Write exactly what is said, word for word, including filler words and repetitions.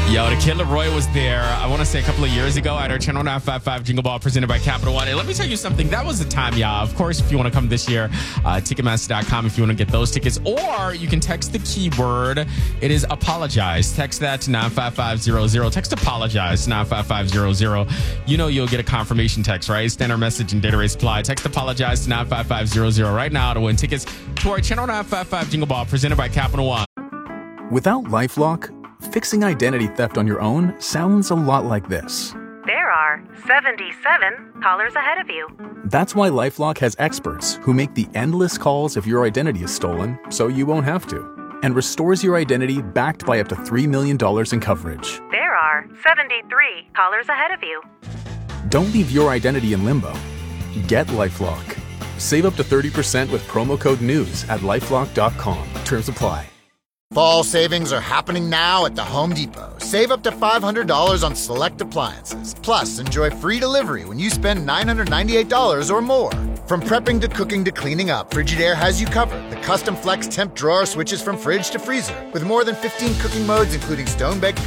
Yo, the Kid Leroy was there, I want to say a couple of years ago at our Channel nine five five Jingle Ball presented by Capital One. And let me tell you something. That was the time, y'all. Of course, if you want to come this year, uh, Ticketmaster dot com if you want to get those tickets. Or you can text the keyword. It is apologize. Text that to nine five five zero zero. Text apologize to nine five five zero zero. You know you'll get a confirmation text, right? Standard message and data rate supply. Text apologize to nine five five zero zero right now to win tickets to our Channel nine five five Jingle Ball presented by Capital One. Without LifeLock, fixing identity theft on your own sounds a lot like this. There are seventy-seven callers ahead of you. That's why LifeLock has experts who make the endless calls if your identity is stolen so you won't have to, and restores your identity backed by up to three million dollars in coverage. There are seventy-three callers ahead of you. Don't leave your identity in limbo. Get LifeLock. Save up to thirty percent with promo code NEWS at lifelock dot com. Terms apply. Fall savings are happening now at the Home Depot. Save up to five hundred dollars on select appliances. Plus, enjoy free delivery when you spend nine hundred ninety-eight dollars or more. From prepping to cooking to cleaning up, Frigidaire has you covered. The custom flex temp drawer switches from fridge to freezer. With more than fifteen cooking modes, including stone-baked